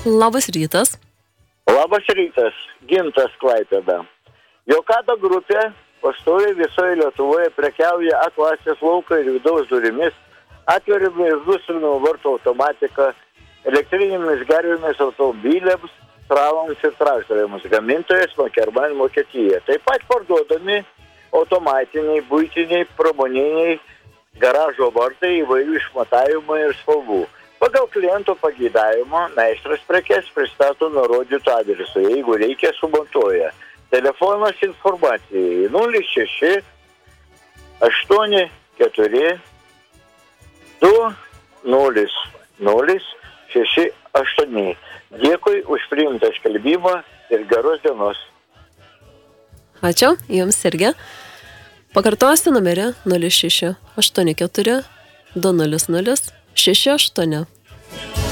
Labas rytas. Labas rytas, Gintas Klaipėda. Jokado grupė pastoviai visoje Lietuvoje prekiauja A klasės lauko ir vidaus durimis, atveriami industrinių vartų automatika, elektrinėmis gervėmis automobiliams, travoms ir traktoriams, gamintojas Makerman Vokietija. Taip pat parduodami automatiniai, buitiniai, pramoniniai garažo vartai įvairių išmatavimų ir spalvų. Pagal kliento pageidavimo meistras prekes pristato nurodytų adresu, jeigu reikia sumontuoja. Telefonas informacijai 06 84 200 68. Dėkui už priimtą skelbimą ir geros dienos. Ačiū, jums irgi. Pakartosiu numerį 06 84 200 68.